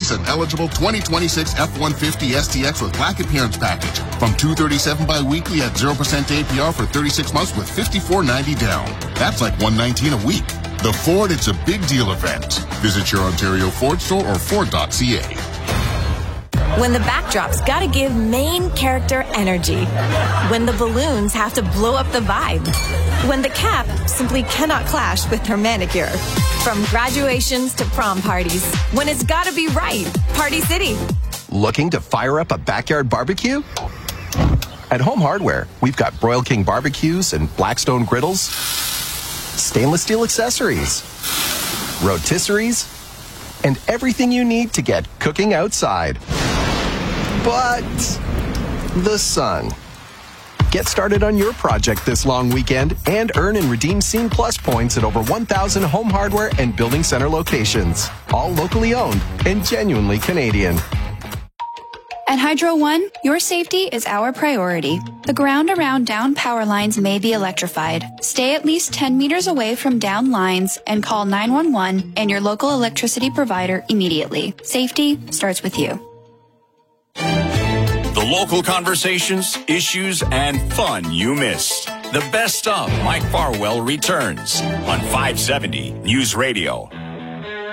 lease an eligible 2026 F-150 STX with black appearance package from $237 bi-weekly at 0% APR for 36 months with $54.90 down. That's like $119 a week. The Ford It's a Big Deal event. Visit your Ontario Ford store or Ford.ca. When the backdrop's gotta give main character energy. When the balloons have to blow up the vibe. When the cap simply cannot clash with her manicure. From graduations to prom parties. When it's gotta be right. Party City. Looking to fire up a backyard barbecue? At Home Hardware, we've got Broil King barbecues and Blackstone griddles, stainless steel accessories, rotisseries, and everything you need to get cooking outside. But the sun. Get started on your project this long weekend and earn and redeem Scene Plus points at over 1,000 Home Hardware and Building Center locations. All locally owned and genuinely Canadian. At Hydro One, your safety is our priority. The ground around down power lines may be electrified. Stay at least 10 meters away from down lines and call 911 and your local electricity provider immediately. Safety starts with you. The local conversations, issues, and fun you missed. The best of Mike Farwell returns on 570 News Radio.